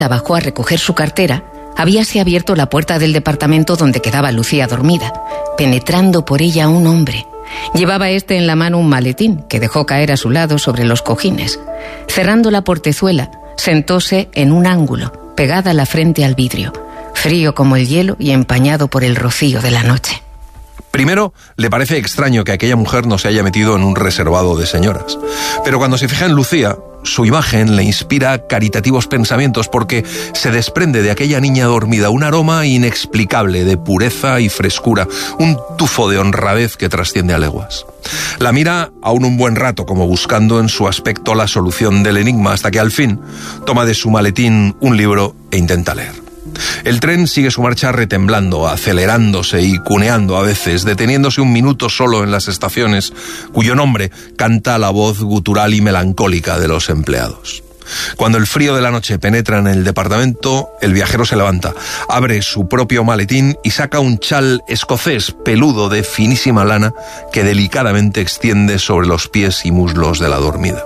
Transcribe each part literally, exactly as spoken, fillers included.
bajó a recoger su cartera, habíase abierto la puerta del departamento donde quedaba Lucía dormida, penetrando por ella un hombre. Llevaba este en la mano un maletín que dejó caer a su lado sobre los cojines. Cerrando la portezuela, sentóse en un ángulo, pegada la frente al vidrio, frío como el hielo y empañado por el rocío de la noche. Primero, le parece extraño que aquella mujer no se haya metido en un reservado de señoras. Pero cuando se fija en Lucía, su imagen le inspira caritativos pensamientos porque se desprende de aquella niña dormida un aroma inexplicable de pureza y frescura, un tufo de honradez que trasciende a leguas. La mira aún un buen rato como buscando en su aspecto la solución del enigma hasta que al fin toma de su maletín un libro e intenta leer. El tren sigue su marcha retemblando, acelerándose y cuneando a veces, deteniéndose un minuto solo en las estaciones, cuyo nombre canta la voz gutural y melancólica de los empleados. Cuando el frío de la noche penetra en el departamento, el viajero se levanta, abre su propio maletín y saca un chal escocés peludo de finísima lana que delicadamente extiende sobre los pies y muslos de la dormida.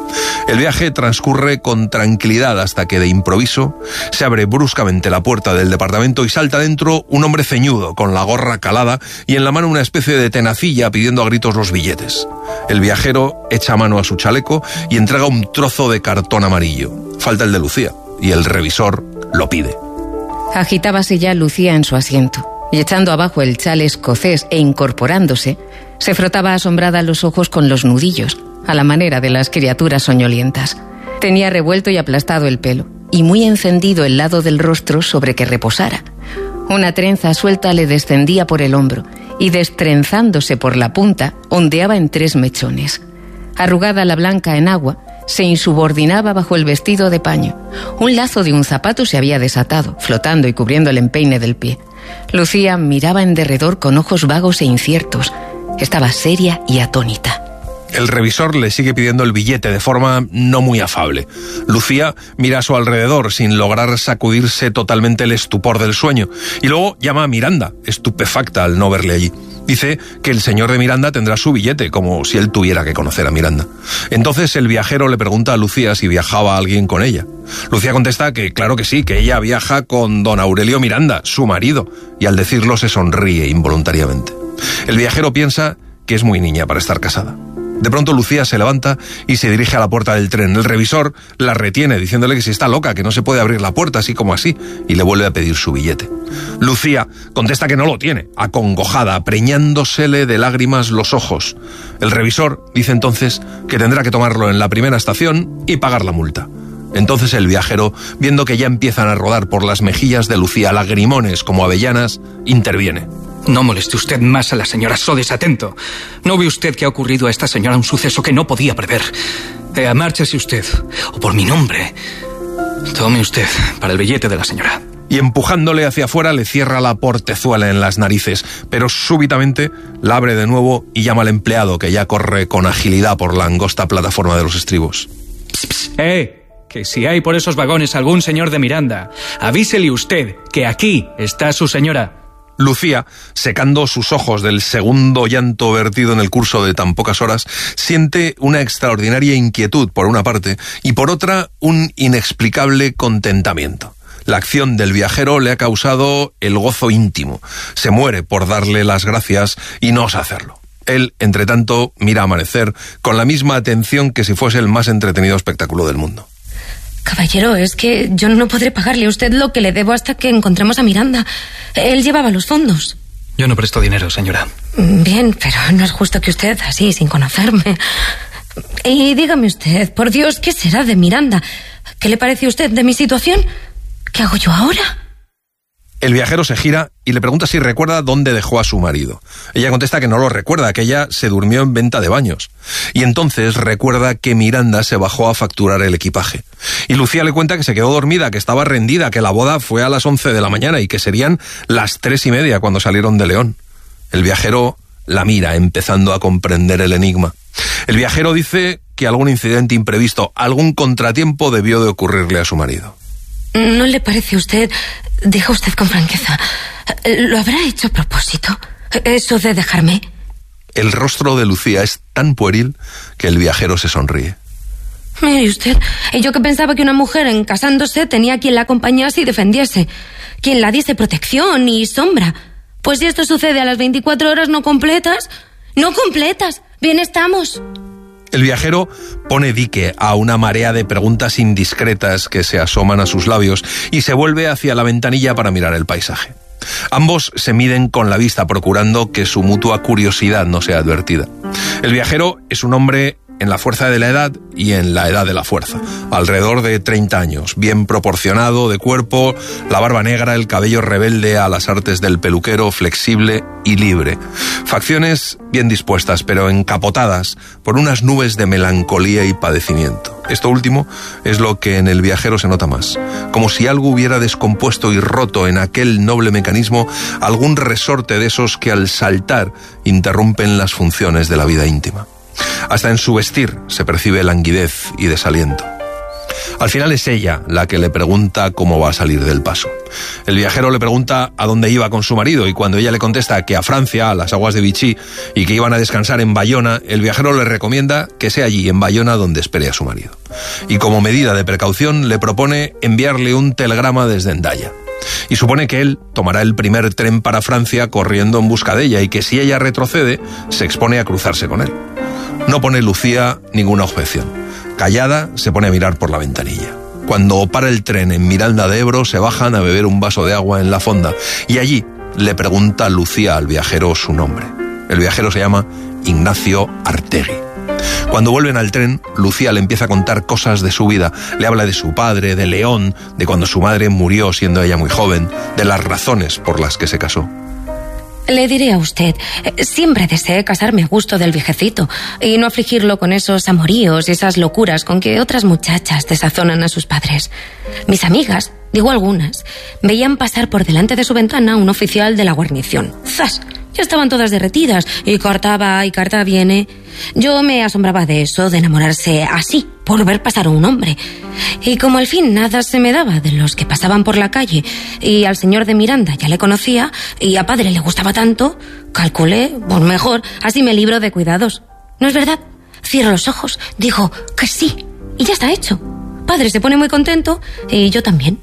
El viaje transcurre con tranquilidad hasta que de improviso se abre bruscamente la puerta del departamento y salta dentro un hombre ceñudo con la gorra calada y en la mano una especie de tenacilla pidiendo a gritos los billetes. El viajero echa mano a su chaleco y entrega un trozo de cartón amarillo. Falta el de Lucía y el revisor lo pide. Agitábase ya Lucía en su asiento y echando abajo el chal escocés e incorporándose, se frotaba asombrada los ojos con los nudillos, a la manera de las criaturas soñolientas. Tenía revuelto y aplastado el pelo, y muy encendido el lado del rostro sobre que reposara. Una trenza suelta le descendía por el hombro, y destrenzándose por la punta, ondeaba en tres mechones. Arrugada la blanca en agua, se insubordinaba bajo el vestido de paño. Un lazo de un zapato se había desatado, flotando y cubriendo el empeine del pie. Lucía miraba en derredor con ojos vagos e inciertos. Estaba seria y atónita. El revisor le sigue pidiendo el billete de forma no muy afable. Lucía mira a su alrededor sin lograr sacudirse totalmente el estupor del sueño y luego llama a Miranda, estupefacta al no verle allí. Dice que el señor de Miranda tendrá su billete, como si él tuviera que conocer a Miranda. Entonces el viajero le pregunta a Lucía si viajaba alguien con ella. Lucía contesta que claro que sí, que ella viaja con don Aurelio Miranda, su marido, y al decirlo se sonríe involuntariamente. El viajero piensa que es muy niña para estar casada. De pronto Lucía se levanta y se dirige a la puerta del tren. El revisor la retiene diciéndole que si está loca, que no se puede abrir la puerta así como así, y le vuelve a pedir su billete. Lucía contesta que no lo tiene, acongojada, preñándosele de lágrimas los ojos. El revisor dice entonces que tendrá que tomarlo en la primera estación y pagar la multa. Entonces el viajero, viendo que ya empiezan a rodar por las mejillas de Lucía lagrimones como avellanas, interviene. No moleste usted más a la señora Sodes, atento. ¿No ve usted que ha ocurrido a esta señora un suceso que no podía prever? Eh, márchese usted, o por mi nombre. Tome usted para el billete de la señora. Y empujándole hacia afuera le cierra la portezuela en las narices, pero súbitamente la abre de nuevo y llama al empleado que ya corre con agilidad por la angosta plataforma de los estribos. Pss, pss, ¡Eh! Que si hay por esos vagones algún señor de Miranda, avísele usted que aquí está su señora. Lucía, secando sus ojos del segundo llanto vertido en el curso de tan pocas horas, siente una extraordinaria inquietud por una parte y por otra un inexplicable contentamiento. La acción del viajero le ha causado el gozo íntimo. Se muere por darle las gracias y no osa hacerlo. Él, entre tanto, mira amanecer con la misma atención que si fuese el más entretenido espectáculo del mundo. Caballero, es que yo no podré pagarle a usted lo que le debo hasta que encontremos a Miranda. Él llevaba los fondos. Yo no presto dinero, señora. Bien, pero no es justo que usted, así, sin conocerme. Y dígame usted, por Dios, ¿qué será de Miranda? ¿Qué le parece a usted de mi situación? ¿Qué hago yo ahora? El viajero se gira y le pregunta si recuerda dónde dejó a su marido. Ella contesta que no lo recuerda, que ella se durmió en venta de baños. Y entonces recuerda que Miranda se bajó a facturar el equipaje. Y Lucía le cuenta que se quedó dormida, que estaba rendida, que la boda fue a las once de la mañana y que serían las tres y media cuando salieron de León. El viajero la mira, empezando a comprender el enigma. El viajero dice que algún incidente imprevisto, algún contratiempo debió de ocurrirle a su marido. ¿No le parece a usted, diga usted con franqueza, lo habrá hecho a propósito, eso de dejarme? El rostro de Lucía es tan pueril que el viajero se sonríe. Mire usted, yo que pensaba que una mujer en casándose tenía quien la acompañase y defendiese, quien la diese protección y sombra. Pues si esto sucede a las veinticuatro horas no completas, no completas, bien estamos. El viajero pone dique a una marea de preguntas indiscretas que se asoman a sus labios y se vuelve hacia la ventanilla para mirar el paisaje. Ambos se miden con la vista, procurando que su mutua curiosidad no sea advertida. El viajero es un hombre en la fuerza de la edad y en la edad de la fuerza, alrededor de treinta años, bien proporcionado de cuerpo, la barba negra, el cabello rebelde a las artes del peluquero, flexible y libre. Facciones bien dispuestas, pero encapotadas por unas nubes de melancolía y padecimiento. Esto último es lo que en el viajero se nota más, como si algo hubiera descompuesto y roto en aquel noble mecanismo algún resorte de esos que al saltar interrumpen las funciones de la vida íntima. Hasta en su vestir se percibe languidez y desaliento. Al final es ella la que le pregunta cómo va a salir del paso. El viajero le pregunta a dónde iba con su marido y cuando ella le contesta que a Francia, a las aguas de Vichy, y que iban a descansar en Bayona, el viajero le recomienda que sea allí, en Bayona, donde espere a su marido. Y como medida de precaución le propone enviarle un telegrama desde Hendaya. Y supone que él tomará el primer tren para Francia corriendo en busca de ella y que si ella retrocede, se expone a cruzarse con él. No pone Lucía ninguna objeción. Callada, se pone a mirar por la ventanilla. Cuando para el tren en Miranda de Ebro, se bajan a beber un vaso de agua en la fonda y allí le pregunta Lucía al viajero su nombre. El viajero se llama Ignacio Artegui. Cuando vuelven al tren, Lucía le empieza a contar cosas de su vida. Le habla de su padre, de León, de cuando su madre murió siendo ella muy joven, de las razones por las que se casó. Le diré a usted, siempre deseé casarme a gusto del viejecito y no afligirlo con esos amoríos y esas locuras con que otras muchachas desazonan a sus padres. Mis amigas, digo algunas, veían pasar por delante de su ventana un oficial de la guarnición. ¡Zas! Ya estaban todas derretidas y carta va y carta viene. Yo me asombraba de eso, de enamorarse así, por ver pasar a un hombre. Y como al fin nada se me daba de los que pasaban por la calle y al señor de Miranda ya le conocía y a padre le gustaba tanto, calculé, por mejor, así me libro de cuidados. ¿No es verdad? Cierro los ojos, digo que sí y ya está hecho. Padre se pone muy contento y yo también.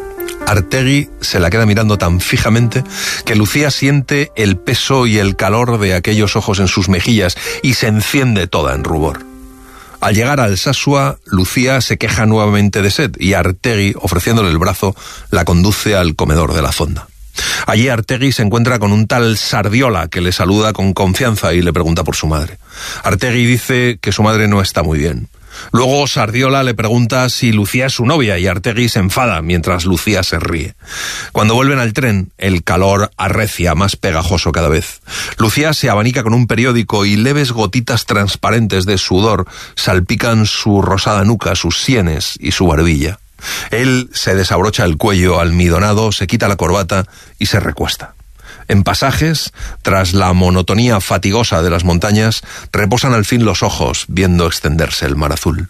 Artegui se la queda mirando tan fijamente que Lucía siente el peso y el calor de aquellos ojos en sus mejillas y se enciende toda en rubor. Al llegar a Alsasua, Lucía se queja nuevamente de sed y Artegui, ofreciéndole el brazo, la conduce al comedor de la fonda. Allí Artegui se encuentra con un tal Sardiola que le saluda con confianza y le pregunta por su madre. Artegui dice que su madre no está muy bien. Luego Sardiola le pregunta si Lucía es su novia y Artegui se enfada mientras Lucía se ríe. Cuando vuelven al tren, el calor arrecia, más pegajoso cada vez. Lucía se abanica con un periódico y leves gotitas transparentes de sudor salpican su rosada nuca, sus sienes y su barbilla. Él se desabrocha el cuello almidonado, se quita la corbata y se recuesta. En pasajes, tras la monotonía fatigosa de las montañas, reposan al fin los ojos, viendo extenderse el mar azul.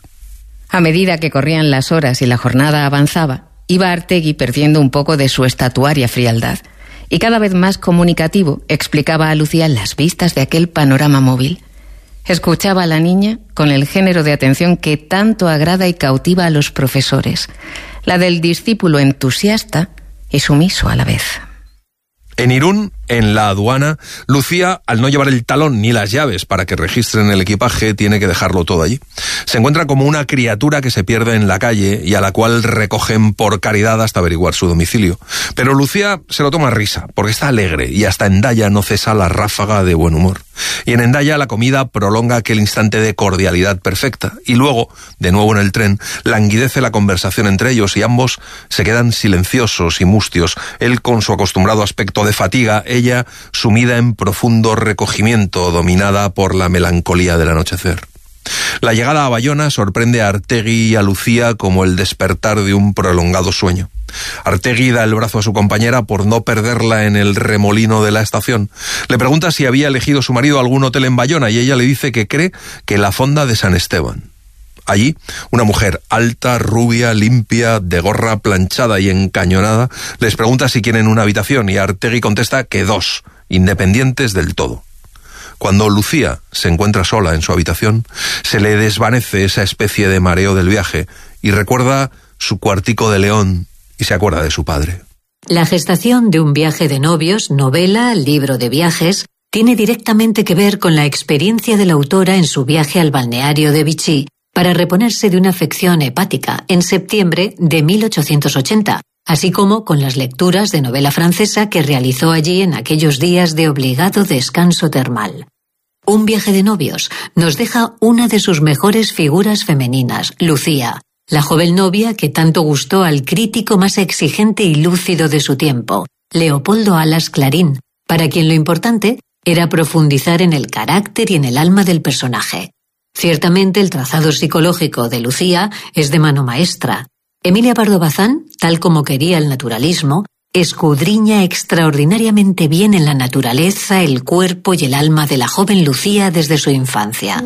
A medida que corrían las horas y la jornada avanzaba, iba Artegui perdiendo un poco de su estatuaria frialdad, y cada vez más comunicativo explicaba a Lucía las vistas de aquel panorama móvil. Escuchaba a la niña con el género de atención que tanto agrada y cautiva a los profesores, la del discípulo entusiasta y sumiso a la vez. En Irún, en la aduana, Lucía, al no llevar el talón ni las llaves para que registren el equipaje, tiene que dejarlo todo allí. Se encuentra como una criatura que se pierde en la calle y a la cual recogen por caridad hasta averiguar su domicilio. Pero Lucía se lo toma a risa, porque está alegre y hasta Hendaya no cesa la ráfaga de buen humor. Y en Hendaya la comida prolonga aquel instante de cordialidad perfecta y luego, de nuevo en el tren, languidece la conversación entre ellos y ambos se quedan silenciosos y mustios, él con su acostumbrado aspecto de fatiga, ella sumida en profundo recogimiento, dominada por la melancolía del anochecer. La llegada a Bayona sorprende a Artegui y a Lucía como el despertar de un prolongado sueño. Artegui da el brazo a su compañera por no perderla en el remolino de la estación. Le pregunta si había elegido su marido algún hotel en Bayona y ella le dice que cree que la fonda de San Esteban. Allí, una mujer alta, rubia, limpia, de gorra planchada y encañonada, les pregunta si quieren una habitación y Artegui contesta que dos, independientes del todo. Cuando Lucía se encuentra sola en su habitación, se le desvanece esa especie de mareo del viaje y recuerda su cuartico de león y se acuerda de su padre. La gestación de un viaje de novios, novela, libro de viajes, tiene directamente que ver con la experiencia de la autora en su viaje al balneario de Vichy para reponerse de una afección hepática en septiembre de mil ochocientos ochenta, así como con las lecturas de novela francesa que realizó allí en aquellos días de obligado descanso termal. Un viaje de novios nos deja una de sus mejores figuras femeninas, Lucía, la joven novia que tanto gustó al crítico más exigente y lúcido de su tiempo, Leopoldo Alas Clarín, para quien lo importante era profundizar en el carácter y en el alma del personaje. Ciertamente el trazado psicológico de Lucía es de mano maestra. Emilia Pardo Bazán, tal como quería el naturalismo, escudriña extraordinariamente bien en la naturaleza, el cuerpo y el alma de la joven Lucía desde su infancia.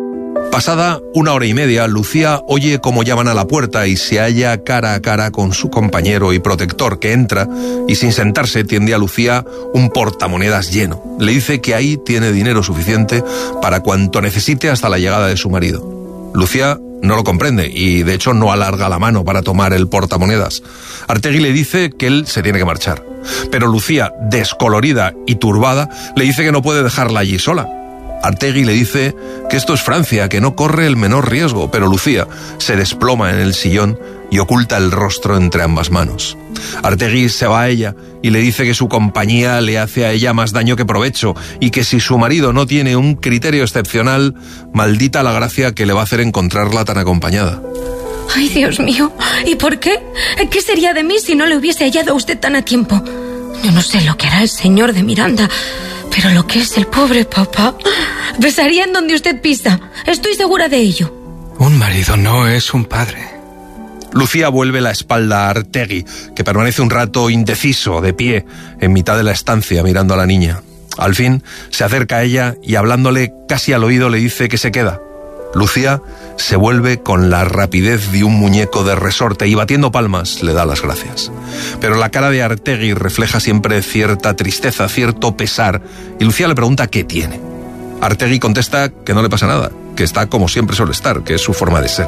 Pasada una hora y media, Lucía oye cómo llaman a la puerta y se halla cara a cara con su compañero y protector, que entra y sin sentarse tiende a Lucía un portamonedas lleno. Le dice que ahí tiene dinero suficiente para cuanto necesite hasta la llegada de su marido. Lucía no lo comprende y de hecho no alarga la mano para tomar el portamonedas. Artegui le dice que él se tiene que marchar, pero Lucía, descolorida y turbada, le dice que no puede dejarla allí sola. Artegui le dice que esto es Francia, que no corre el menor riesgo, pero Lucía se desploma en el sillón y oculta el rostro entre ambas manos. Artegui se va a ella y le dice que su compañía le hace a ella más daño que provecho y que si su marido no tiene un criterio excepcional, maldita la gracia que le va a hacer encontrarla tan acompañada. Ay, Dios mío, ¿y por qué? ¿Qué sería de mí si no le hubiese hallado a usted tan a tiempo? Yo no sé lo que hará el señor de Miranda, pero lo que es el pobre papá, besaría en donde usted pisa. Estoy segura de ello. Un marido no es un padre. Lucía vuelve la espalda a Artegui, que permanece un rato indeciso, de pie, en mitad de la estancia, mirando a la niña. Al fin, se acerca a ella y hablándole casi al oído le dice que se queda. Lucía se vuelve con la rapidez de un muñeco de resorte y batiendo palmas le da las gracias. Pero la cara de Artegui refleja siempre cierta tristeza, cierto pesar, y Lucía le pregunta qué tiene. Artegui contesta que no le pasa nada, que está como siempre suele estar, que es su forma de ser.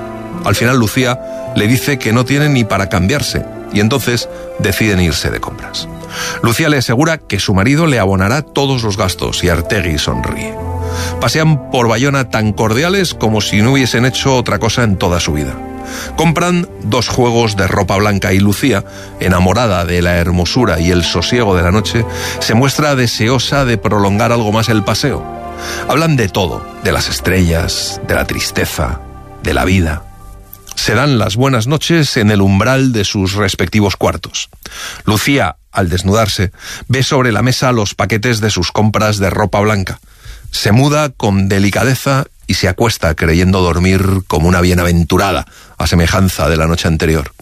Al final Lucía le dice que no tiene ni para cambiarse, y entonces deciden irse de compras. Lucía le asegura que su marido le abonará todos los gastos y Artegui sonríe. Pasean por Bayona tan cordiales como si no hubiesen hecho otra cosa en toda su vida. Compran dos juegos de ropa blanca y Lucía, enamorada de la hermosura y el sosiego de la noche, se muestra deseosa de prolongar algo más el paseo. Hablan de todo, de las estrellas, de la tristeza, de la vida. Se dan las buenas noches en el umbral de sus respectivos cuartos. Lucía, al desnudarse, ve sobre la mesa los paquetes de sus compras de ropa blanca. Se muda con delicadeza y se acuesta creyendo dormir como una bienaventurada, a semejanza de la noche anterior.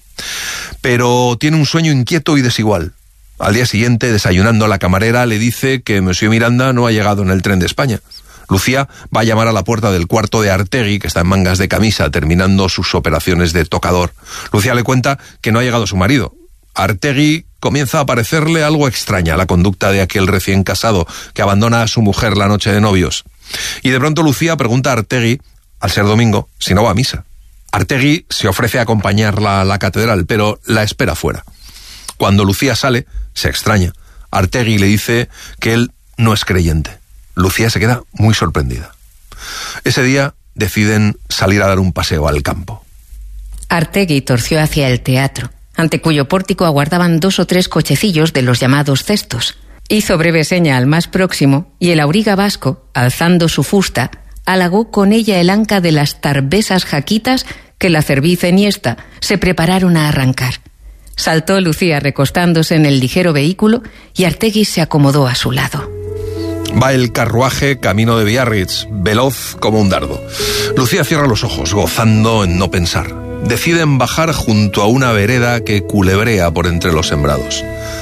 Pero tiene un sueño inquieto y desigual. Al día siguiente, desayunando, la camarera le dice que Monsieur Miranda no ha llegado en el tren de España. Lucía va a llamar a la puerta del cuarto de Artegui, que está en mangas de camisa, terminando sus operaciones de tocador. Lucía le cuenta que no ha llegado su marido. Artegui comienza a parecerle algo extraña la conducta de aquel recién casado que abandona a su mujer la noche de novios. Y de pronto Lucía pregunta a Artegui, al ser domingo, si no va a misa. Artegui se ofrece a acompañarla a la catedral, pero la espera fuera. Cuando Lucía sale, se extraña. Artegui le dice que él no es creyente. Lucía se queda muy sorprendida. Ese día deciden salir a dar un paseo al campo. Artegui torció hacia el teatro, ante cuyo pórtico aguardaban dos o tres cochecillos de los llamados cestos. Hizo breve seña al más próximo y el auriga vasco, alzando su fusta, halagó con ella el anca de las tarbesas jaquitas que la cerviz enhiesta se prepararon a arrancar. Saltó Lucía recostándose en el ligero vehículo y Artegui se acomodó a su lado. Va el carruaje camino de Biarritz, veloz como un dardo. Lucía cierra los ojos, gozando en no pensar. Deciden bajar junto a una vereda que culebrea por entre los sembrados.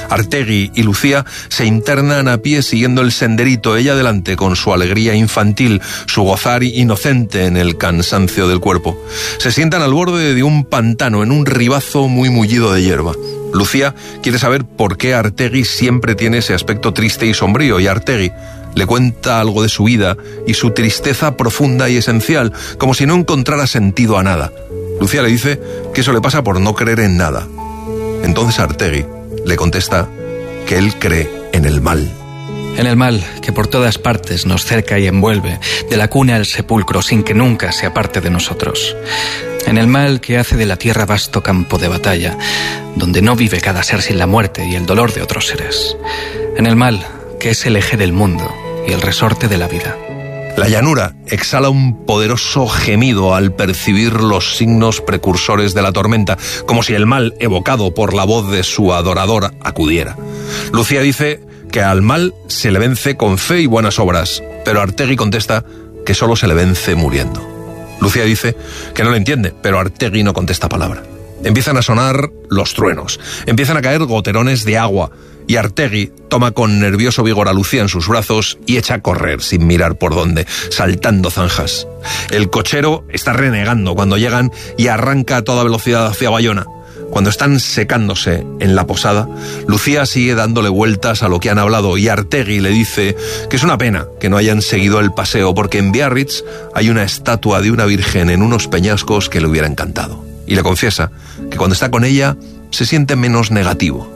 Artegui y Lucía se internan a pie siguiendo el senderito, ella adelante con su alegría infantil, su gozar inocente en el cansancio del cuerpo. Se sientan al borde de un pantano, en un ribazo muy mullido de hierba. Lucía quiere saber por qué Artegui siempre tiene ese aspecto triste y sombrío, y Artegui le cuenta algo de su vida y su tristeza profunda y esencial, como si no encontrara sentido a nada. Lucía le dice que eso le pasa por no creer en nada. Entonces Artegui le contesta que él cree en el mal. En el mal que por todas partes nos cerca y envuelve, de la cuna al sepulcro, sin que nunca se aparte de nosotros. En el mal que hace de la tierra vasto campo de batalla, donde no vive cada ser sin la muerte y el dolor de otros seres. En el mal que es el eje del mundo y el resorte de la vida. La llanura exhala un poderoso gemido al percibir los signos precursores de la tormenta, como si el mal evocado por la voz de su adorador acudiera. Lucía dice que al mal se le vence con fe y buenas obras, pero Artegui contesta que solo se le vence muriendo. Lucía dice que no le entiende, pero Artegui no contesta palabra. Empiezan a sonar los truenos, empiezan a caer goterones de agua, y Artegui toma con nervioso vigor a Lucía en sus brazos y echa a correr sin mirar por dónde, saltando zanjas. El cochero está renegando cuando llegan y arranca a toda velocidad hacia Bayona. Cuando están secándose en la posada, Lucía sigue dándole vueltas a lo que han hablado y Artegui le dice que es una pena que no hayan seguido el paseo, porque en Biarritz hay una estatua de una virgen en unos peñascos que le hubiera encantado. Y le confiesa que cuando está con ella se siente menos negativo.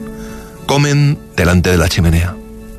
Comen delante de la chimenea.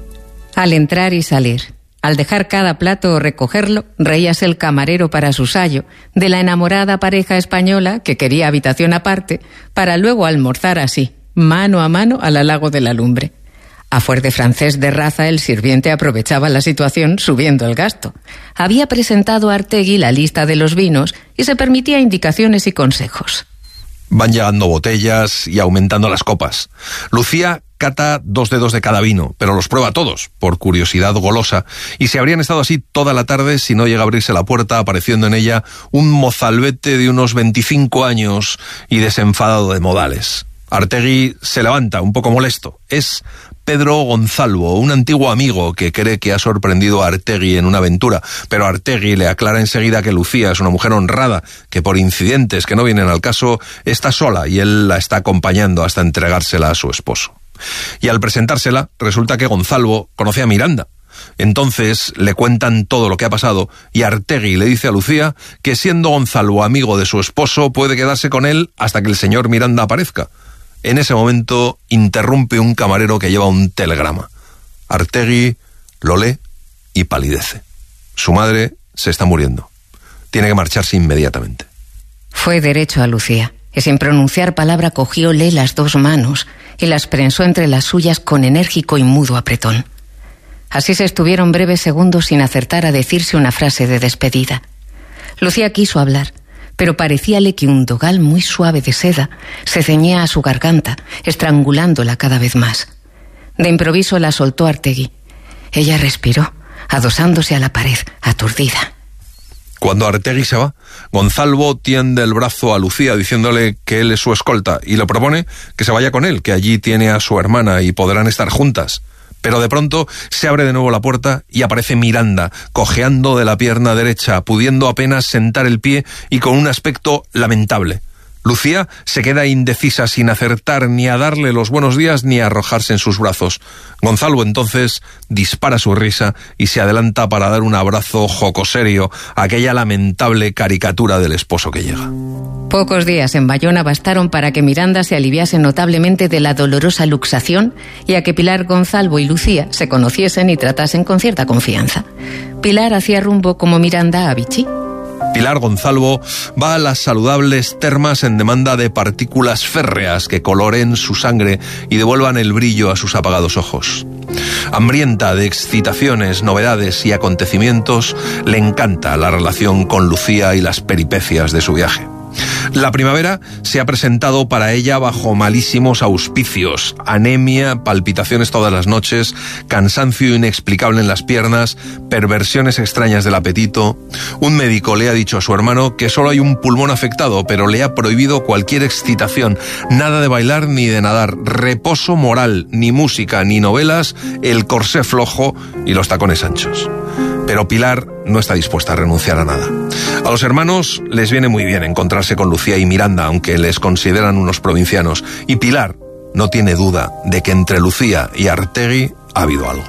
Al entrar y salir, al dejar cada plato o recogerlo, reíase el camarero para su sayo de la enamorada pareja española que quería habitación aparte para luego almorzar así, mano a mano al halago de la lumbre. A fuer de francés de raza, el sirviente aprovechaba la situación subiendo el gasto. Había presentado a Artegui la lista de los vinos y se permitía indicaciones y consejos. Van llegando botellas y aumentando las copas. Lucía cata dos dedos de cada vino, pero los prueba todos, por curiosidad golosa, y se habrían estado así toda la tarde si no llega a abrirse la puerta, apareciendo en ella un mozalbete de unos veinticinco años y desenfadado de modales. Artegui se levanta, un poco molesto. Es Pedro Gonzalvo, un antiguo amigo que cree que ha sorprendido a Artegui en una aventura, pero Artegui le aclara enseguida que Lucía es una mujer honrada, que por incidentes que no vienen al caso está sola y él la está acompañando hasta entregársela a su esposo. Y al presentársela, resulta que Gonzalvo conoce a Miranda. Entonces le cuentan todo lo que ha pasado y Artegui le dice a Lucía que siendo Gonzalvo amigo de su esposo puede quedarse con él hasta que el señor Miranda aparezca. En ese momento interrumpe un camarero que lleva un telegrama. Artegui lo lee y palidece. Su madre se está muriendo. Tiene que marcharse inmediatamente. Fue derecho a Lucía, y sin pronunciar palabra cogióle las dos manos y las prensó entre las suyas con enérgico y mudo apretón. Así se estuvieron breves segundos sin acertar a decirse una frase de despedida. Lucía quiso hablar, pero parecíale que un dogal muy suave de seda se ceñía a su garganta, estrangulándola cada vez más. De improviso la soltó Artegui. Ella respiró, adosándose a la pared, aturdida. Cuando Artegui se va, Gonzalvo tiende el brazo a Lucía diciéndole que él es su escolta y le propone que se vaya con él, que allí tiene a su hermana y podrán estar juntas. Pero de pronto se abre de nuevo la puerta y aparece Miranda, cojeando de la pierna derecha, pudiendo apenas sentar el pie y con un aspecto lamentable. Lucía se queda indecisa sin acertar ni a darle los buenos días ni a arrojarse en sus brazos. Gonzalvo entonces dispara su risa y se adelanta para dar un abrazo jocoserio a aquella lamentable caricatura del esposo que llega. Pocos días en Bayona bastaron para que Miranda se aliviase notablemente de la dolorosa luxación y a que Pilar, Gonzalvo y Lucía se conociesen y tratasen con cierta confianza. Pilar hacía rumbo como Miranda a Vichy. Pilar Gonzalvo va a las saludables termas en demanda de partículas férreas que coloren su sangre y devuelvan el brillo a sus apagados ojos. Hambrienta de excitaciones, novedades y acontecimientos, le encanta la relación con Lucía y las peripecias de su viaje. La primavera se ha presentado para ella bajo malísimos auspicios: anemia, palpitaciones todas las noches, cansancio inexplicable en las piernas, perversiones extrañas del apetito. Un médico le ha dicho a su hermano que solo hay un pulmón afectado, pero le ha prohibido cualquier excitación, nada de bailar ni de nadar, reposo moral, ni música, ni novelas, el corsé flojo y los tacones anchos. Pero Pilar no está dispuesta a renunciar a nada. A los hermanos les viene muy bien encontrarse con Lucía y Miranda, aunque les consideran unos provincianos. Y Pilar no tiene duda de que entre Lucía y Artegui ha habido algo.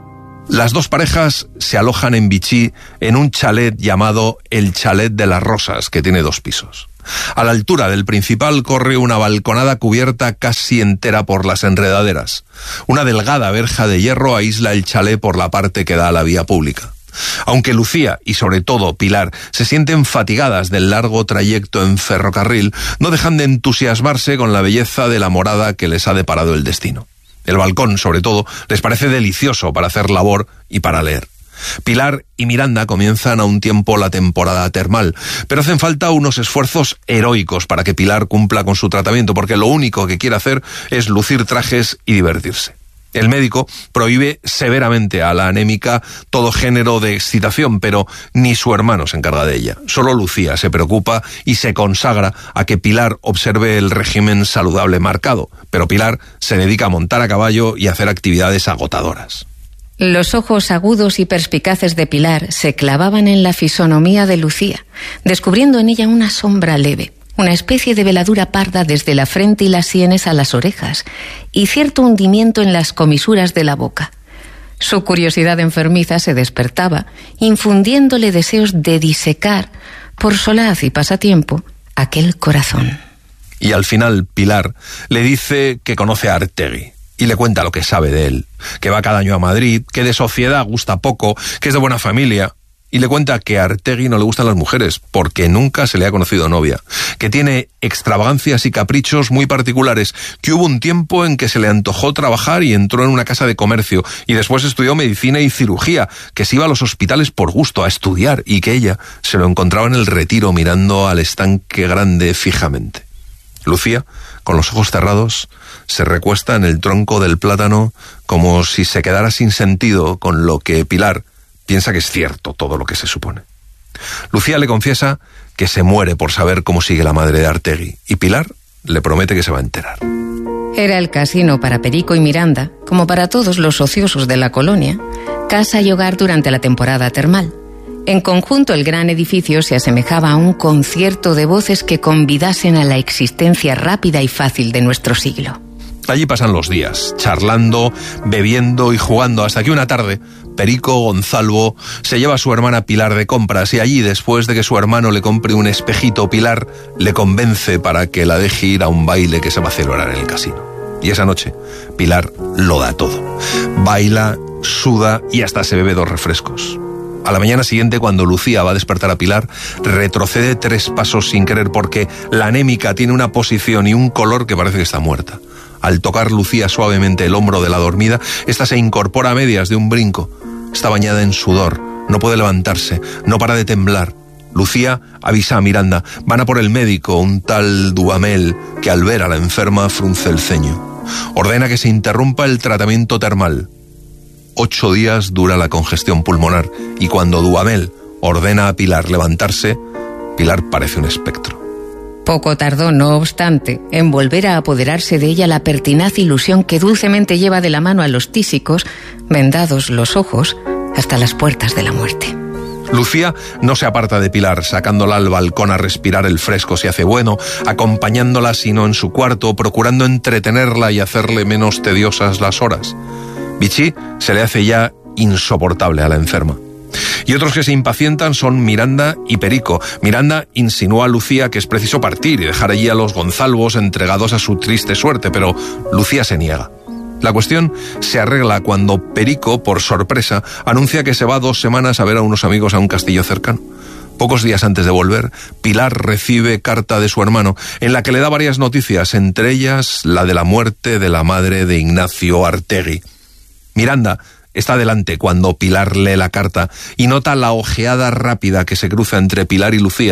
Las dos parejas se alojan en Vichy en un chalet llamado el Chalet de las Rosas, que tiene dos pisos. A la altura del principal corre una balconada cubierta casi entera por las enredaderas. Una delgada verja de hierro aísla el chalet por la parte que da a la vía pública. Aunque Lucía y sobre todo Pilar se sienten fatigadas del largo trayecto en ferrocarril, no dejan de entusiasmarse con la belleza de la morada que les ha deparado el destino. El balcón, sobre todo, les parece delicioso para hacer labor y para leer. Pilar y Miranda comienzan a un tiempo la temporada termal, pero hacen falta unos esfuerzos heroicos para que Pilar cumpla con su tratamiento, porque lo único que quiere hacer es lucir trajes y divertirse. El médico prohíbe severamente a la anémica todo género de excitación, pero ni su hermano se encarga de ella. Solo Lucía se preocupa y se consagra a que Pilar observe el régimen saludable marcado, pero Pilar se dedica a montar a caballo y a hacer actividades agotadoras. Los ojos agudos y perspicaces de Pilar se clavaban en la fisonomía de Lucía, descubriendo en ella una sombra leve, una especie de veladura parda desde la frente y las sienes a las orejas, y cierto hundimiento en las comisuras de la boca. Su curiosidad enfermiza se despertaba, infundiéndole deseos de disecar, por solaz y pasatiempo, aquel corazón. Y al final Pilar le dice que conoce a Artegui, y le cuenta lo que sabe de él, que va cada año a Madrid, que de sociedad gusta poco, que es de buena familia. Y le cuenta que a Artegui no le gustan las mujeres, porque nunca se le ha conocido novia, que tiene extravagancias y caprichos muy particulares, que hubo un tiempo en que se le antojó trabajar y entró en una casa de comercio, y después estudió medicina y cirugía, que se iba a los hospitales por gusto, a estudiar, y que ella se lo encontraba en el retiro mirando al estanque grande fijamente. Lucía, con los ojos cerrados, se recuesta en el tronco del plátano como si se quedara sin sentido con lo que Pilar piensa que es cierto todo lo que se supone. Lucía le confiesa que se muere por saber cómo sigue la madre de Artegui, y Pilar le promete que se va a enterar. Era el casino para Perico y Miranda, como para todos los ociosos de la colonia, casa y hogar durante la temporada termal. En conjunto, el gran edificio se asemejaba a un concierto de voces que convidasen a la existencia rápida y fácil de nuestro siglo. Allí pasan los días, charlando, bebiendo y jugando, hasta que una tarde Perico Gonzalvo se lleva a su hermana Pilar de compras, y allí, después de que su hermano le compre un espejito, Pilar le convence para que la deje ir a un baile que se va a celebrar en el casino. Y esa noche Pilar lo da todo. Baila, suda y hasta se bebe dos refrescos. A la mañana siguiente, cuando Lucía va a despertar a Pilar, retrocede tres pasos sin querer, porque la anémica tiene una posición y un color que parece que está muerta. Al tocar Lucía suavemente el hombro de la dormida, esta se incorpora a medias de un brinco. Está bañada en sudor, no puede levantarse, no para de temblar. Lucía avisa a Miranda, van a por el médico, un tal Duhamel, que al ver a la enferma frunce el ceño. Ordena que se interrumpa el tratamiento termal. Ocho días dura la congestión pulmonar, y cuando Duhamel ordena a Pilar levantarse, Pilar parece un espectro. Poco tardó, no obstante, en volver a apoderarse de ella la pertinaz ilusión que dulcemente lleva de la mano a los tísicos, vendados los ojos, hasta las puertas de la muerte. Lucía no se aparta de Pilar, sacándola al balcón a respirar el fresco si hace bueno, acompañándola si no en su cuarto, procurando entretenerla y hacerle menos tediosas las horas. Vichy se le hace ya insoportable a la enferma. Y otros que se impacientan son Miranda y Perico. Miranda insinúa a Lucía que es preciso partir y dejar allí a los Gonzalvos entregados a su triste suerte, pero Lucía se niega. La cuestión se arregla cuando Perico, por sorpresa, anuncia que se va dos semanas a ver a unos amigos a un castillo cercano. Pocos días antes de volver, Pilar recibe carta de su hermano en la que le da varias noticias, entre ellas la de la muerte de la madre de Ignacio Artegui. Miranda está delante cuando Pilar lee la carta y nota la ojeada rápida que se cruza entre Pilar y Lucía,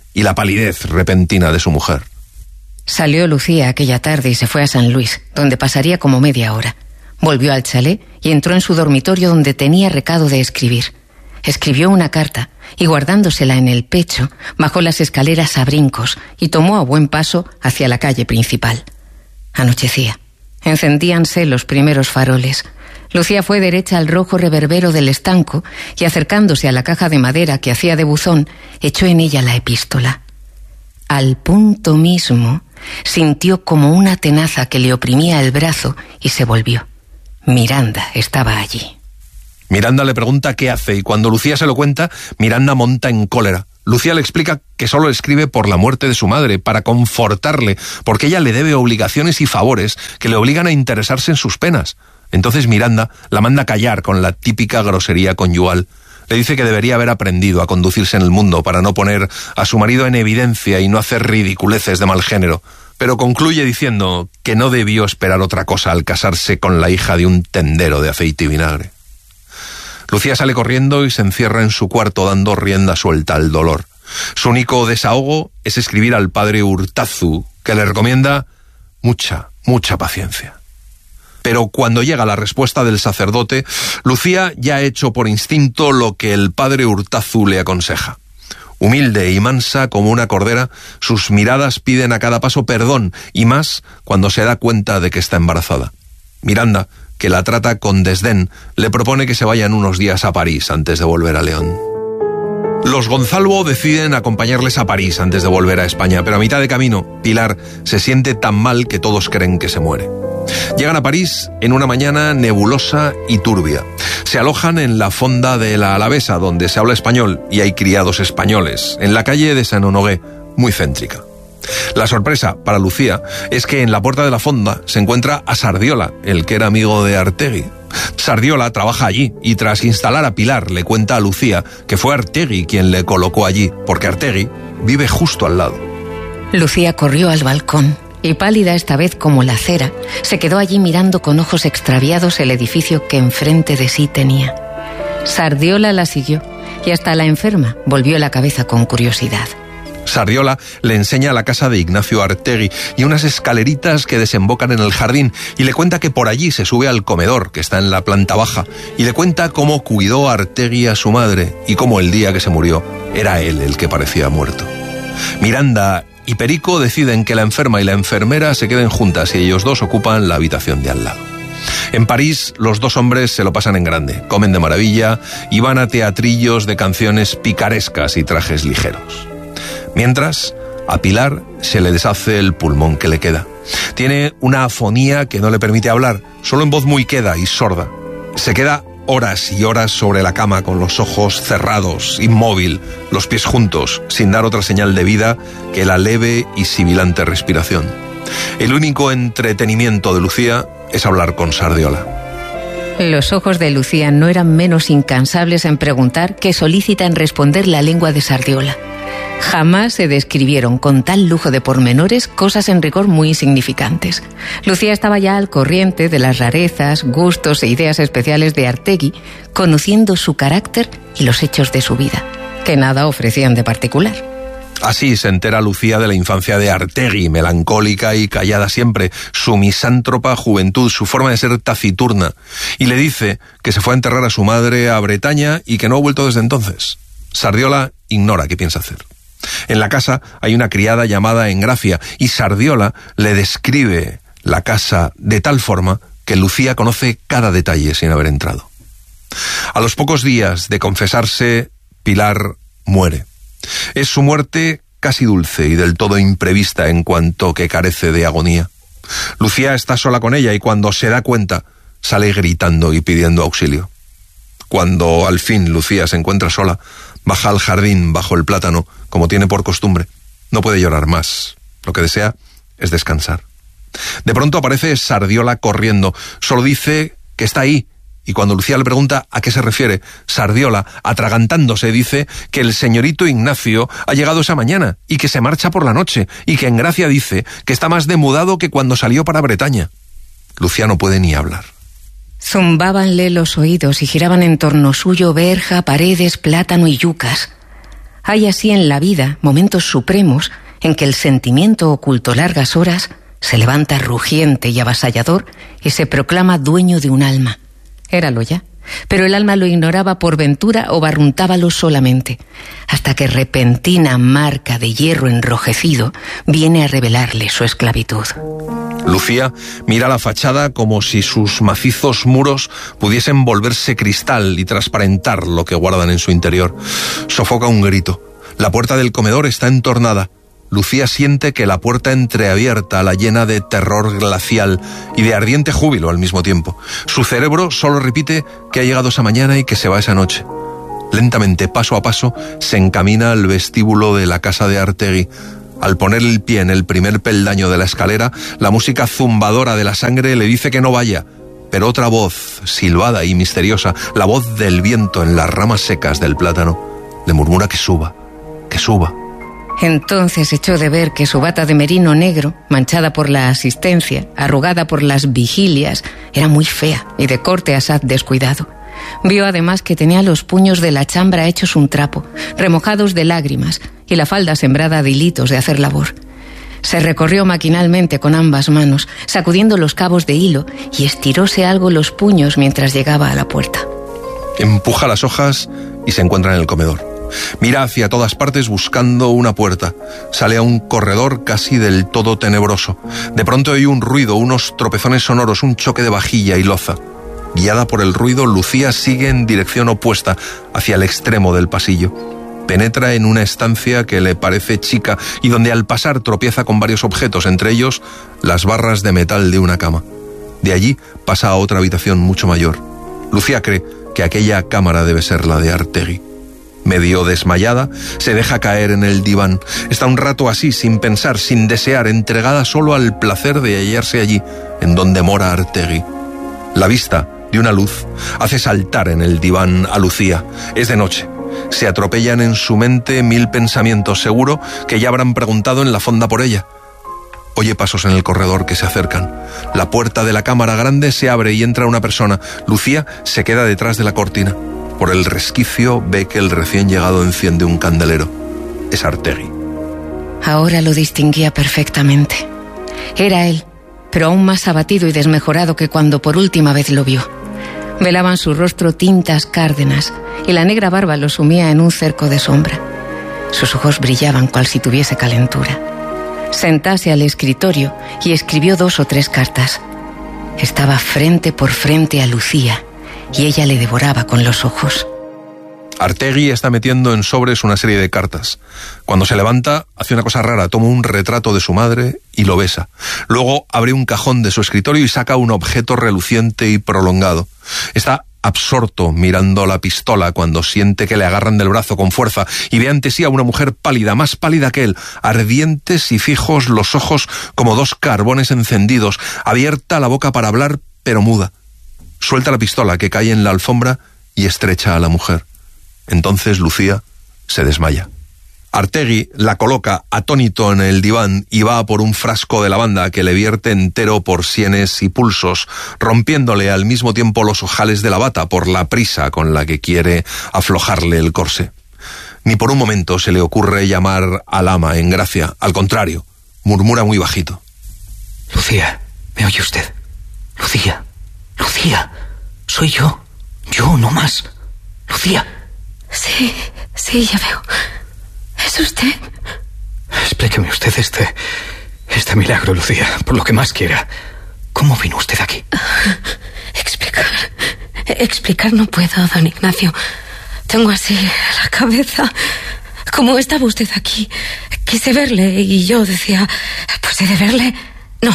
y la palidez repentina de su mujer. Salió Lucía aquella tarde y se fue a San Luis, donde pasaría como media hora. Volvió al chalet y entró en su dormitorio donde tenía recado de escribir. Escribió una carta y, guardándosela en el pecho, bajó las escaleras a brincos y tomó a buen paso hacia la calle principal. Anochecía. Encendíanse los primeros faroles. Lucía fue derecha al rojo reverbero del estanco y, acercándose a la caja de madera que hacía de buzón, echó en ella la epístola. Al punto mismo, sintió como una tenaza que le oprimía el brazo y se volvió. Miranda estaba allí. Miranda le pregunta qué hace y cuando Lucía se lo cuenta, Miranda monta en cólera. Lucía le explica que solo escribe por la muerte de su madre, para confortarle, porque ella le debe obligaciones y favores que le obligan a interesarse en sus penas. Entonces Miranda la manda callar con la típica grosería conyugal. Le dice que debería haber aprendido a conducirse en el mundo para no poner a su marido en evidencia y no hacer ridiculeces de mal género. Pero concluye diciendo que no debió esperar otra cosa al casarse con la hija de un tendero de aceite y vinagre. Lucía sale corriendo y se encierra en su cuarto dando rienda suelta al dolor. Su único desahogo es escribir al padre Urtazu, que le recomienda mucha, mucha paciencia. Pero cuando llega la respuesta del sacerdote, Lucía ya ha hecho por instinto lo que el padre Urtazu le aconseja. Humilde y mansa como una cordera, sus miradas piden a cada paso perdón, y más cuando se da cuenta de que está embarazada. Miranda, que la trata con desdén, le propone que se vayan unos días a París antes de volver a León. Los Gonzalvo deciden acompañarles a París antes de volver a España, pero a mitad de camino, Pilar se siente tan mal que todos creen que se muere. Llegan a París en una mañana nebulosa y turbia. Se alojan en la fonda de la Alavesa, donde se habla español y hay criados españoles, en la calle de Saint-Honoré, muy céntrica. La sorpresa para Lucía es que en la puerta de la fonda se encuentra a Sardiola, el que era amigo de Artegui. Sardiola trabaja allí y tras instalar a Pilar le cuenta a Lucía que fue Artegui quien le colocó allí, porque Artegui vive justo al lado. Lucía corrió al balcón y, pálida esta vez como la cera, se quedó allí mirando con ojos extraviados el edificio que enfrente de sí tenía. Sardiola la siguió y hasta la enferma volvió la cabeza con curiosidad. Sardiola le enseña la casa de Ignacio Artegui y unas escaleritas que desembocan en el jardín y le cuenta que por allí se sube al comedor, que está en la planta baja, y le cuenta cómo cuidó Artegui a su madre y cómo el día que se murió era él el que parecía muerto. Miranda y Perico deciden que la enferma y la enfermera se queden juntas y ellos dos ocupan la habitación de al lado. En París, los dos hombres se lo pasan en grande, comen de maravilla y van a teatrillos de canciones picarescas y trajes ligeros. Mientras, a Pilar se le deshace el pulmón que le queda. Tiene una afonía que no le permite hablar, solo en voz muy queda y sorda. Se queda horas y horas sobre la cama con los ojos cerrados, inmóvil, los pies juntos, sin dar otra señal de vida que la leve y sibilante respiración. El único entretenimiento de Lucía es hablar con Sardiola. Los ojos de Lucía no eran menos incansables en preguntar que solícita en responder la lengua de Sardiola. Jamás se describieron con tal lujo de pormenores cosas en rigor muy insignificantes. Lucía estaba ya al corriente de las rarezas, gustos e ideas especiales de Artegui, conociendo su carácter y los hechos de su vida, que nada ofrecían de particular. Así se entera Lucía de la infancia de Artegui, melancólica y callada siempre, su misántropa juventud, su forma de ser taciturna, y le dice que se fue a enterrar a su madre a Bretaña y que no ha vuelto desde entonces. Sardiola ignora qué piensa hacer. En la casa hay una criada llamada Engracia y Sardiola le describe la casa de tal forma que Lucía conoce cada detalle sin haber entrado. A los pocos días de confesarse, Pilar muere. Es su muerte casi dulce y del todo imprevista en cuanto que carece de agonía. Lucía está sola con ella y cuando se da cuenta sale gritando y pidiendo auxilio. Cuando al fin Lucía se encuentra sola, baja al jardín bajo el plátano, como tiene por costumbre. No puede llorar más. Lo que desea es descansar. De pronto aparece Sardiola corriendo. Solo dice que está ahí. Y cuando Lucía le pregunta a qué se refiere, Sardiola, atragantándose, dice que el señorito Ignacio ha llegado esa mañana y que se marcha por la noche, y que Engracia dice que está más demudado que cuando salió para Bretaña. Lucía no puede ni hablar. Zumbábanle los oídos y giraban en torno suyo verja, paredes, plátano y yucas. Hay así en la vida momentos supremos en que el sentimiento oculto largas horas se levanta rugiente y avasallador y se proclama dueño de un alma. Éralo ya, pero el alma lo ignoraba por ventura o barruntábalo solamente, hasta que repentina marca de hierro enrojecido viene a revelarle su esclavitud. Lucía mira la fachada como si sus macizos muros pudiesen volverse cristal y transparentar lo que guardan en su interior. Sofoca un grito. La puerta del comedor está entornada. Lucía siente que la puerta entreabierta la llena de terror glacial y de ardiente júbilo al mismo tiempo. Su cerebro solo repite que ha llegado esa mañana y que se va esa noche. Lentamente, paso a paso, se encamina al vestíbulo de la casa de Artegui. Al poner el pie en el primer peldaño de la escalera, la música zumbadora de la sangre le dice que no vaya. Pero otra voz, silbada y misteriosa, la voz del viento en las ramas secas del plátano, le murmura que suba, que suba. Entonces echó de ver que su bata de merino negro, manchada por la asistencia, arrugada por las vigilias, era muy fea y de corte asaz descuidado. Vio además que tenía los puños de la chambra hechos un trapo, remojados de lágrimas, y la falda sembrada de hilitos de hacer labor. Se recorrió maquinalmente con ambas manos, sacudiendo los cabos de hilo, y estiróse algo los puños mientras llegaba a la puerta. Empuja las hojas y se encuentra en el comedor. Mira hacia todas partes buscando una puerta. Sale a un corredor casi del todo tenebroso. De pronto oye un ruido, unos tropezones sonoros, un choque de vajilla y loza. Guiada por el ruido, Lucía sigue en dirección opuesta, hacia el extremo del pasillo. Penetra en una estancia que le parece chica y donde al pasar tropieza con varios objetos, entre ellos las barras de metal de una cama. De allí pasa a otra habitación mucho mayor. Lucía cree que aquella cámara debe ser la de Artegui. Medio desmayada, se deja caer en el diván. Está un rato así, sin pensar, sin desear, entregada solo al placer de hallarse allí, en donde mora Artegui. La vista de una luz hace saltar en el diván a Lucía. Es de noche. Se atropellan en su mente mil pensamientos, seguro que ya habrán preguntado en la fonda por ella. Oye pasos en el corredor que se acercan. La puerta de la cámara grande se abre y entra una persona. Lucía se queda detrás de la cortina. Por el resquicio ve que el recién llegado enciende un candelero. Es Artegui. Ahora lo distinguía perfectamente. Era él, pero aún más abatido y desmejorado que cuando por última vez lo vio. Velaban su rostro tintas cárdenas y la negra barba lo sumía en un cerco de sombra. Sus ojos brillaban cual si tuviese calentura. Sentase al escritorio y escribió dos o tres cartas. Estaba frente por frente a Lucía y ella le devoraba con los ojos. Artegui está metiendo en sobres una serie de cartas. Cuando se levanta, hace una cosa rara, toma un retrato de su madre y lo besa. Luego abre un cajón de su escritorio y saca un objeto reluciente y prolongado. Está absorto mirando la pistola cuando siente que le agarran del brazo con fuerza y ve ante sí a una mujer pálida, más pálida que él, ardientes y fijos los ojos como dos carbones encendidos, abierta la boca para hablar, pero muda. Suelta la pistola que cae en la alfombra y estrecha a la mujer. Entonces Lucía se desmaya. Artegui la coloca atónito en el diván y va por un frasco de lavanda que le vierte entero por sienes y pulsos, rompiéndole al mismo tiempo los ojales de la bata por la prisa con la que quiere aflojarle el corsé. Ni por un momento se le ocurre llamar al ama en gracia. Al contrario, murmura muy bajito. Lucía, ¿me oye usted? Lucía, Lucía, soy yo. Yo, no más. Lucía. Sí, sí, ya veo. ¿Es usted? Explíqueme usted este... este milagro, Lucía, por lo que más quiera. ¿Cómo vino usted aquí? Explicar... Explicar no puedo, don Ignacio. Tengo así la cabeza... Como estaba usted aquí, quise verle y yo decía... Pues he de verle... No,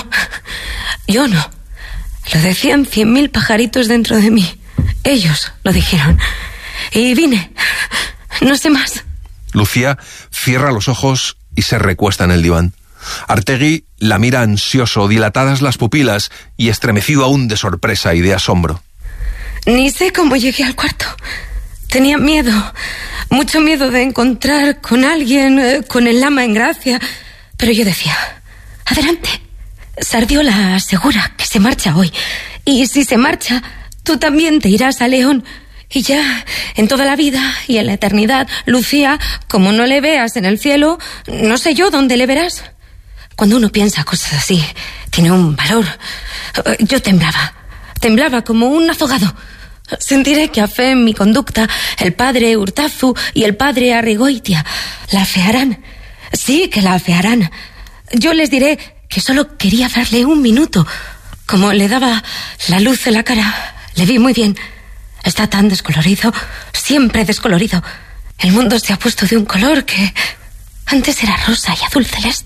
yo no. Lo decían cien mil pajaritos dentro de mí. Ellos lo dijeron. Y vine. No sé más. Lucía cierra los ojos y se recuesta en el diván. Artegui la mira ansioso, dilatadas las pupilas y estremecido aún de sorpresa y de asombro. Ni sé cómo llegué al cuarto. Tenía miedo, mucho miedo de encontrar con alguien, eh, con el ama en gracia. Pero yo decía, adelante. Sardiola asegura que se marcha hoy. Y si se marcha, tú también te irás a León. Y ya, en toda la vida y en la eternidad, Lucía, como no le veas en el cielo, no sé yo dónde le verás. Cuando uno piensa cosas así, tiene un valor. Yo temblaba, temblaba como un azogado. Sentiré que a fe en mi conducta, el padre Urtazu y el padre Arrigoitia la afearán. Sí, que la afearán. Yo les diré que solo quería darle un minuto. Como le daba la luz en la cara, le vi muy bien. Está tan descolorido, siempre descolorido. El mundo se ha puesto de un color que antes era rosa y azul celeste.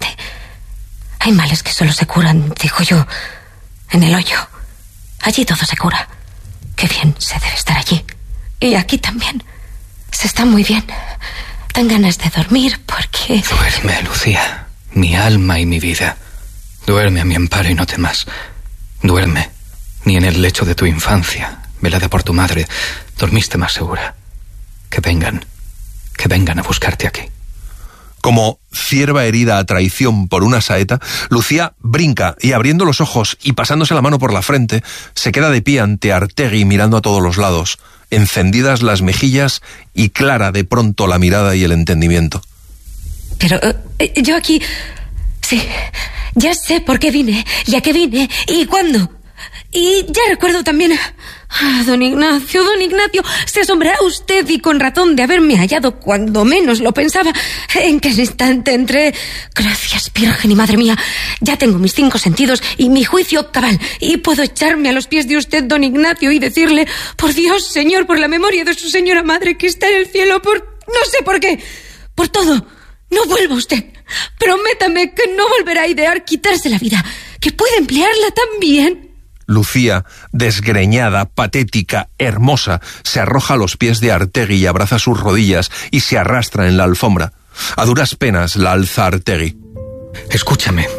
Hay males que solo se curan, digo yo, en el hoyo. Allí todo se cura. Qué bien se debe estar allí. Y aquí también. Se está muy bien. Dan ganas de dormir porque... Duerme, Lucía, mi alma y mi vida. Duerme a mi amparo y no temas. Duerme, ni en el lecho de tu infancia, velada por tu madre, dormiste más segura. Que vengan, que vengan a buscarte aquí. Como cierva herida a traición por una saeta, Lucía brinca y, abriendo los ojos y pasándose la mano por la frente, se queda de pie ante Artegui mirando a todos los lados, encendidas las mejillas y clara de pronto la mirada y el entendimiento. Pero eh, yo aquí... Sí, ya sé por qué vine y a qué vine y cuándo. Y ya recuerdo también... Ah, don Ignacio, don Ignacio, se asombrará usted, y con razón, de haberme hallado cuando menos lo pensaba. En que el instante entré... Gracias, Virgen y Madre mía. Ya tengo mis cinco sentidos y mi juicio cabal, y puedo echarme a los pies de usted, don Ignacio, y decirle: por Dios, Señor, por la memoria de su señora madre que está en el cielo, por... no sé por qué, por todo, no vuelva usted. Prométame que no volverá a idear quitarse la vida, que puede emplearla tan bien. Lucía, desgreñada, patética, hermosa, se arroja a los pies de Artegui y abraza sus rodillas y se arrastra en la alfombra. A duras penas la alza Artegui. Escúchame.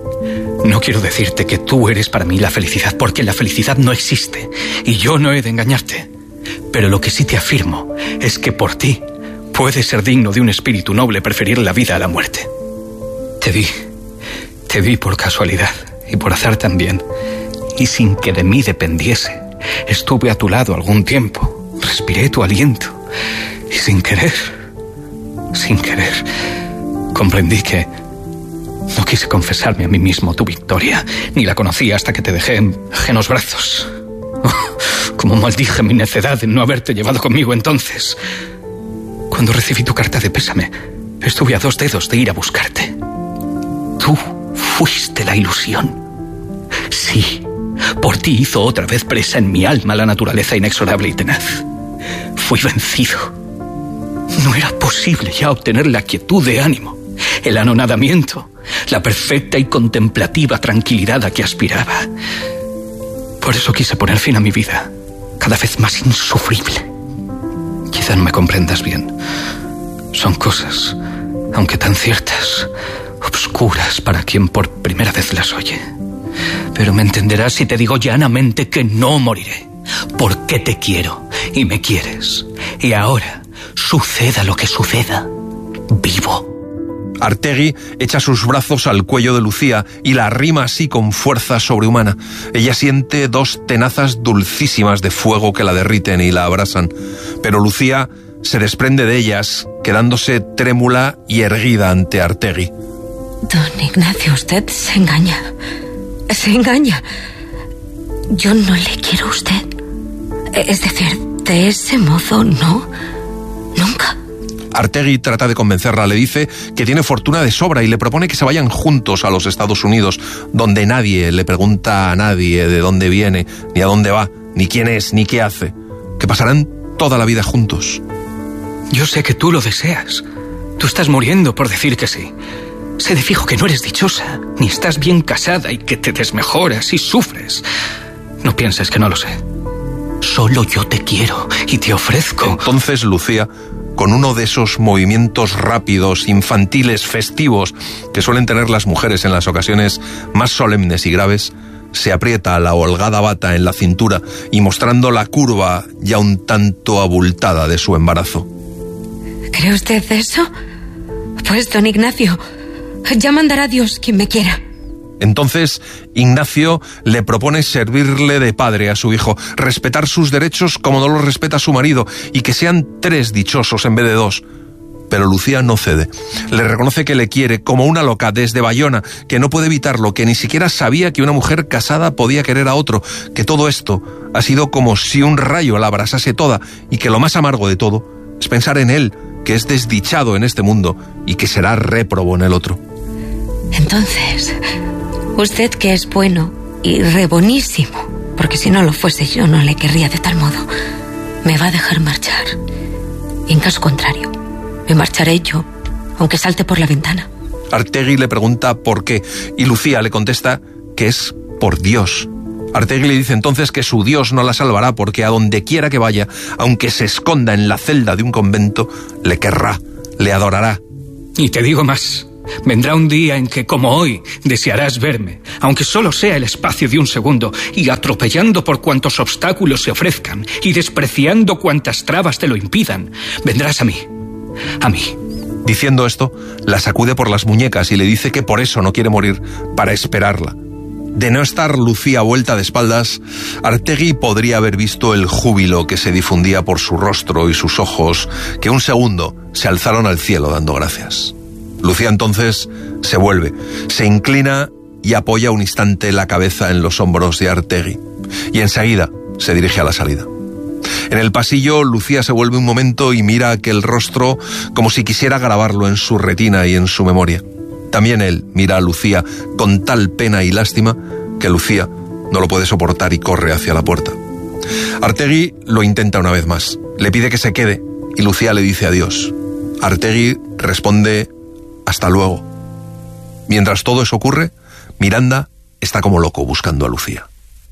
No quiero decirte que tú eres para mí la felicidad, porque la felicidad no existe y yo no he de engañarte. Pero lo que sí te afirmo es que por ti puede ser digno de un espíritu noble preferir la vida a la muerte. Te vi, te vi por casualidad y por azar también. Y sin que de mí dependiese, estuve a tu lado algún tiempo, respiré tu aliento, y sin querer, sin querer, comprendí que no quise confesarme a mí mismo tu victoria, ni la conocí hasta que te dejé en ajenos brazos. Oh, como maldije mi necedad en no haberte llevado conmigo entonces. Cuando recibí tu carta de pésame, estuve a dos dedos de ir a buscarte. Tú fuiste la ilusión. Sí. Por ti hizo otra vez presa en mi alma la naturaleza inexorable y tenaz. Fui vencido. No era posible ya obtener la quietud de ánimo, el anonadamiento, la perfecta y contemplativa tranquilidad a que aspiraba. Por eso quise poner fin a mi vida, cada vez más insufrible. Quizá no me comprendas bien. Son cosas, aunque tan ciertas, obscuras para quien por primera vez las oye. Pero me entenderás si te digo llanamente que no moriré, porque te quiero y me quieres. Y ahora, suceda lo que suceda, vivo. Artegui echa sus brazos al cuello de Lucía y la arrima así con fuerza sobrehumana. Ella siente dos tenazas dulcísimas de fuego que la derriten y la abrasan, pero Lucía se desprende de ellas, quedándose trémula y erguida ante Artegui. Don Ignacio, usted se engaña. Se engaña. Yo no le quiero a usted. Es decir, de ese modo, no. Nunca. Artegui trata de convencerla, le dice que tiene fortuna de sobra y le propone que se vayan juntos a los Estados Unidos, donde nadie le pregunta a nadie de dónde viene, ni a dónde va, ni quién es, ni qué hace. Que pasarán toda la vida juntos. Yo sé que tú lo deseas. Tú estás muriendo por decir que sí. Sé de fijo que no eres dichosa, ni estás bien casada y que te desmejoras y sufres. No pienses que no lo sé. Solo yo te quiero y te ofrezco... Entonces Lucía, con uno de esos movimientos rápidos, infantiles, festivos, que suelen tener las mujeres en las ocasiones más solemnes y graves, se aprieta la holgada bata en la cintura y mostrando la curva ya un tanto abultada de su embarazo. ¿Cree usted eso? Pues, don Ignacio, ya mandará Dios quien me quiera. Entonces Ignacio le propone servirle de padre a su hijo, respetar sus derechos como no los respeta su marido, y que sean tres dichosos en vez de dos. Pero Lucía no cede. Le reconoce que le quiere como una loca desde Bayona, que no puede evitarlo, que ni siquiera sabía que una mujer casada podía querer a otro, que todo esto ha sido como si un rayo la abrasase toda, y que lo más amargo de todo es pensar en él, que es desdichado en este mundo y que será réprobo en el otro. Entonces, usted, que es bueno y re bonísimo, porque si no lo fuese yo no le querría de tal modo, me va a dejar marchar. Y en caso contrario, me marcharé yo, aunque salte por la ventana. Artegui le pregunta por qué, y Lucía le contesta que es por Dios. Artegui le dice entonces que su Dios no la salvará, porque a donde quiera que vaya, aunque se esconda en la celda de un convento, le querrá, le adorará. Y te digo más. Vendrá un día en que, como hoy, desearás verme, aunque solo sea el espacio de un segundo, y atropellando por cuantos obstáculos se ofrezcan, y despreciando cuantas trabas te lo impidan, vendrás a mí, a mí. Diciendo esto, la sacude por las muñecas y le dice que por eso no quiere morir, para esperarla. De no estar Lucía vuelta de espaldas, Artegui podría haber visto el júbilo que se difundía por su rostro y sus ojos, que un segundo se alzaron al cielo dando gracias. Lucía entonces se vuelve, se inclina y apoya un instante la cabeza en los hombros de Artegui, y enseguida se dirige a la salida. En el pasillo, Lucía se vuelve un momento y mira aquel rostro como si quisiera grabarlo en su retina y en su memoria. También él mira a Lucía con tal pena y lástima que Lucía no lo puede soportar y corre hacia la puerta. Artegui lo intenta una vez más, le pide que se quede y Lucía le dice adiós. Artegui responde: hasta luego. Mientras todo eso ocurre, Miranda está como loco buscando a Lucía.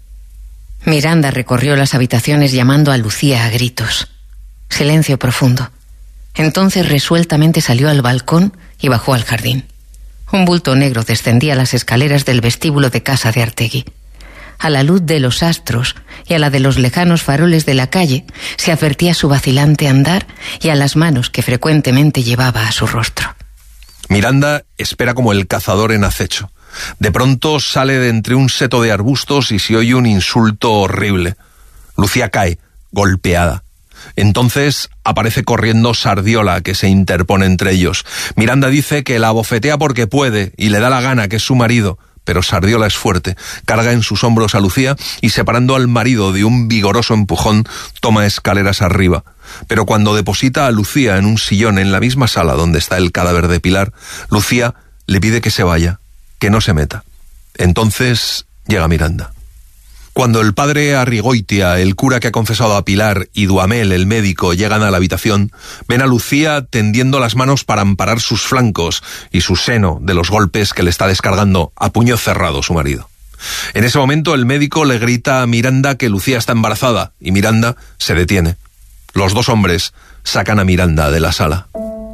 Miranda recorrió las habitaciones llamando a Lucía a gritos. Silencio profundo. Entonces resueltamente salió al balcón y bajó al jardín. Un bulto negro descendía las escaleras del vestíbulo de casa de Artegui. A la luz de los astros y a la de los lejanos faroles de la calle se advertía su vacilante andar y a las manos que frecuentemente llevaba a su rostro. Miranda espera como el cazador en acecho. De pronto sale de entre un seto de arbustos y se oye un insulto horrible. Lucía cae, golpeada. Entonces aparece corriendo Sardiola, que se interpone entre ellos. Miranda dice que la abofetea porque puede y le da la gana, que es su marido, pero Sardiola es fuerte, carga en sus hombros a Lucía y, separando al marido de un vigoroso empujón, toma escaleras arriba. Pero cuando deposita a Lucía en un sillón en la misma sala donde está el cadáver de Pilar, Lucía le pide que se vaya, que no se meta. Entonces llega Miranda. Cuando el padre Arrigoitia, el cura que ha confesado a Pilar, y Duhamel, el médico, llegan a la habitación, ven a Lucía tendiendo las manos para amparar sus flancos y su seno de los golpes que le está descargando a puño cerrado su marido. En ese momento el médico le grita a Miranda que Lucía está embarazada y Miranda se detiene. Los dos hombres sacan a Miranda de la sala.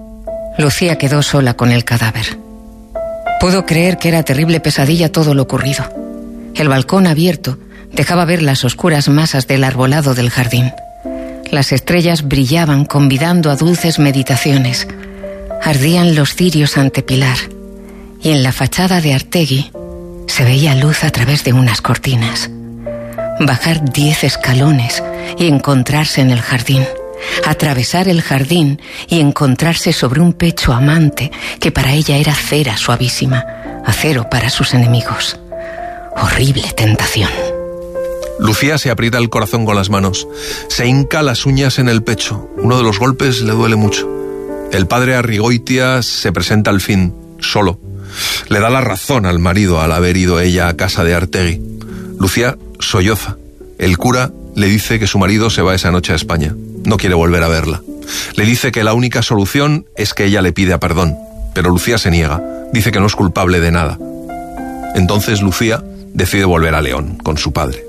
Lucía quedó sola con el cadáver. Pudo creer que era terrible pesadilla todo lo ocurrido. El balcón abierto dejaba ver las oscuras masas del arbolado del jardín. Las estrellas brillaban convidando a dulces meditaciones. Ardían los cirios ante Pilar. Y en la fachada de Artegui se veía luz a través de unas cortinas. Bajar diez escalones y encontrarse en el jardín. Atravesar el jardín y encontrarse sobre un pecho amante que para ella era cera suavísima, acero para sus enemigos. Horrible tentación. Lucía se aprieta el corazón con las manos, se hinca las uñas en el pecho. Uno de los golpes le duele mucho. El padre Arrigoitia se presenta al fin, solo. Le da la razón al marido al haber ido ella a casa de Artegui. Lucía solloza. El cura le dice que su marido se va esa noche a España. No quiere volver a verla. Le dice que la única solución es que ella le pida perdón, pero Lucía se niega. Dice que no es culpable de nada. Entonces Lucía decide volver a León con su padre.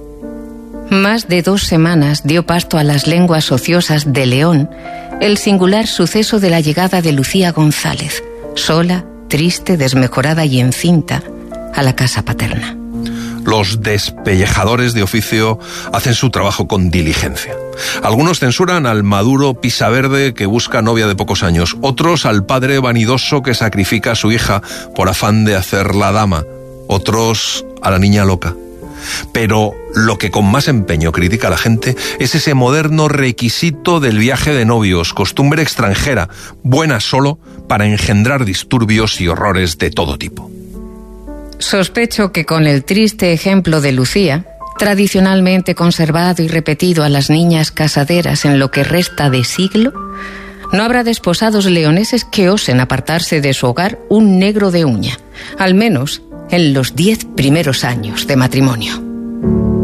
Más de dos semanas dio pasto a las lenguas ociosas de León el singular suceso de la llegada de Lucía González, sola, triste, desmejorada y encinta, a la casa paterna. Los despellejadores de oficio hacen su trabajo con diligencia. Algunos censuran al maduro pisaverde que busca novia de pocos años, otros al padre vanidoso que sacrifica a su hija por afán de hacerla dama. otros a la niña loca. Pero lo que con más empeño critica la gente es ese moderno requisito del viaje de novios, costumbre extranjera, buena solo para engendrar disturbios y horrores de todo tipo. Sospecho que con el triste ejemplo de Lucía, tradicionalmente conservado y repetido a las niñas casaderas en lo que resta de siglo, no habrá desposados leoneses que osen apartarse de su hogar un negro de uña, al menos en los diez primeros años de matrimonio.